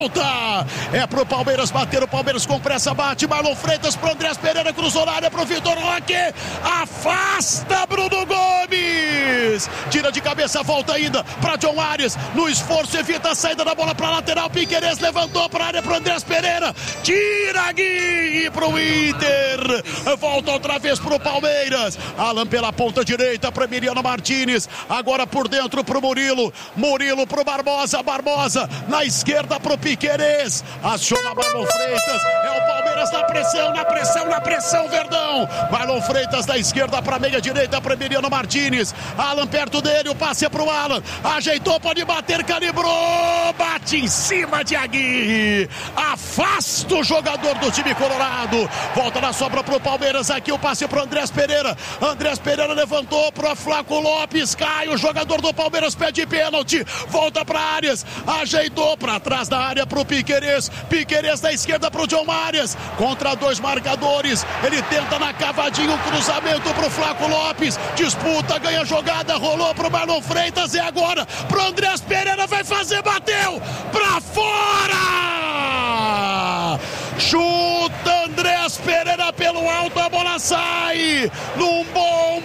É pro Palmeiras bater, o Palmeiras com pressa bate, Marlon Freitas pro Andrés Pereira, cruzou na área pro Vitor Roque, afasta Bruno Gomes, tira de cabeça, volta ainda pra John Arias, no esforço evita a saída da bola pra lateral, Piquerez levantou pra área pro Andrés Pereira, tira Gui pro Inter, volta outra vez pro Palmeiras, Alan pela ponta direita pra Emiliano Martínez, agora por dentro pro Murilo pro Barbosa na esquerda pro Piquerez, aciona Marlon Freitas, é o Palmeiras na pressão, Verdão, Marlon Freitas da esquerda para meia direita para Emiliano Martínez, Alan perto dele, o passe é pro Alan, ajeitou, pode bater, calibrou, bate em cima de Aguirre, afasta o jogador do time colorado, volta na sobra pro Palmeiras, aqui o passe pro Andrés Pereira levantou pro Flaco Lopes, cai, o jogador do Palmeiras pede pênalti, volta pra Arias, ajeitou pra trás da área pro Piquerez da esquerda pro John Arias, contra dois marcadores, ele tenta na cavadinha, um cruzamento pro Flaco Lopes, disputa, ganha jogada, rolou pro Marlon Freitas, e agora pro Andrés Pereira, vai fazer, bateu, pra fora! Chuta Andrés Pereira pelo alto, a bola sai num bom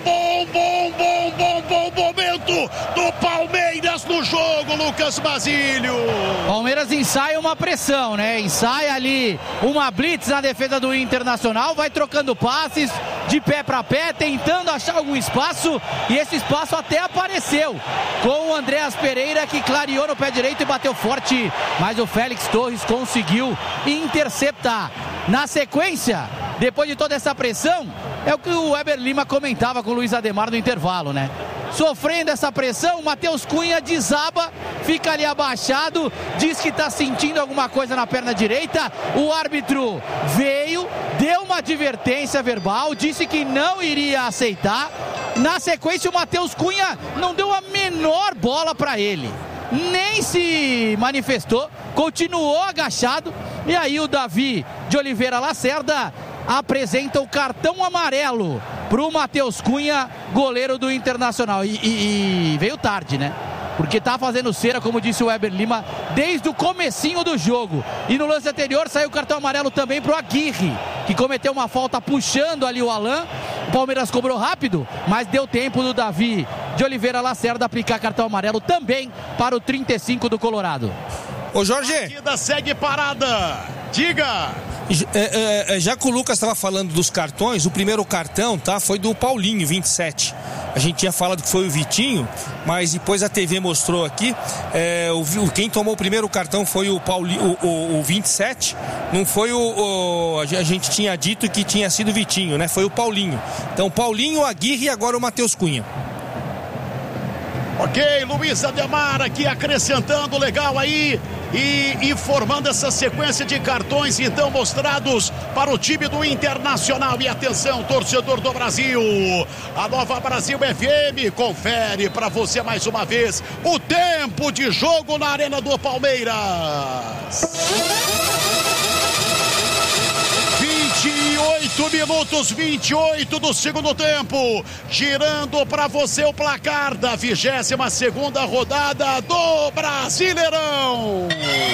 momento do Palmeiras no jogo, Lucas Basílio. Palmeiras ensaia uma pressão, né? Ensaia ali uma blitz na defesa do Internacional, vai trocando passes de pé para pé, tentando achar algum espaço, e esse espaço até apareceu com o Andrés Pereira, que clareou no pé direito e bateu forte, mas o Félix Torres conseguiu interceptar. Na sequência, depois de toda essa pressão, é o que o Weber Lima comentava com o Luiz Ademar no intervalo, né? Sofrendo essa pressão, o Matheus Cunha desaba, fica ali abaixado, diz que está sentindo alguma coisa na perna direita, o árbitro veio, deu uma advertência verbal, disse que não iria aceitar. Na sequência, o Matheus Cunha não deu a menor bola para ele, nem se manifestou, continuou agachado, e aí o Davi de Oliveira Lacerda apresenta o cartão amarelo pro Matheus Cunha, goleiro do Internacional, e veio tarde, né? Porque tá fazendo cera, como disse o Weber Lima, desde o comecinho do jogo. E no lance anterior saiu o cartão amarelo também pro Aguirre, que cometeu uma falta puxando ali o Alan. O Palmeiras cobrou rápido, mas deu tempo do Davi de Oliveira Lacerda aplicar cartão amarelo também para o 35 do Colorado. Ô Jorge, a partida segue parada, diga. Já que o Lucas estava falando dos cartões, o primeiro cartão, tá, foi do Paulinho, 27. A gente tinha falado que foi o Vitinho, mas depois a TV mostrou aqui, quem tomou o primeiro cartão foi o Paulinho, o 27, não foi a gente tinha dito que tinha sido o Vitinho, né? Foi o Paulinho. Então Paulinho, Aguirre e agora o Matheus Cunha. Ok, Luiz Ademar aqui acrescentando, legal aí, e informando essa sequência de cartões então mostrados para o time do Internacional. E atenção, torcedor do Brasil, a Nova Brasil FM confere para você mais uma vez o tempo de jogo na Arena do Palmeiras. 28 minutos, 28 do segundo tempo, girando para você o placar da 22ª rodada do Brasileirão.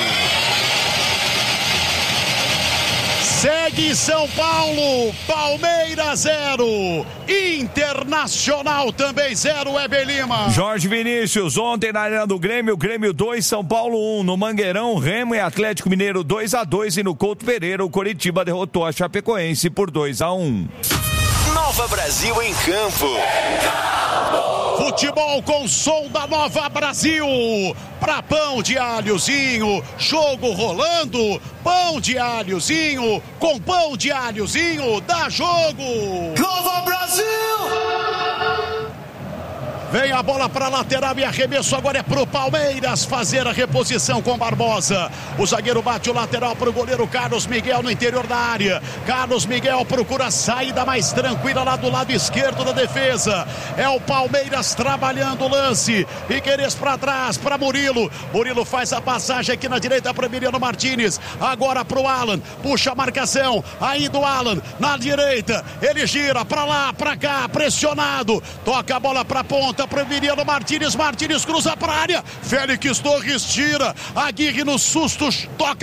Segue São Paulo, Palmeiras 0, Internacional também 0, Weber Lima. Jorge Vinícius, ontem na Arena do Grêmio, Grêmio 2, São Paulo 1, no Mangueirão, Remo e Atlético Mineiro 2-2 e no Couto Pereira o Coritiba derrotou a Chapecoense por 2-1. Nova Brasil em campo. Futebol com som da Nova Brasil. Pra pão de alhozinho, jogo rolando. Pão de alhozinho, com pão de alhozinho, dá jogo. Nova Brasil! Vem a bola para a lateral e arremesso agora é pro Palmeiras fazer a reposição com Barbosa. O zagueiro bate o lateral pro goleiro Carlos Miguel no interior da área. Carlos Miguel procura a saída mais tranquila lá do lado esquerdo da defesa. É o Palmeiras trabalhando o lance. Piquerez para trás, para Murilo. Murilo faz a passagem aqui na direita para Emiliano Martínez. Agora pro Alan, puxa a marcação. Ainda o Alan na direita. Ele gira para lá, para cá, pressionado. Toca a bola para ponta. Volta para Emiliano Martínez. Martínez cruza para a área. Félix Torres tira. Aguirre no susto. Toca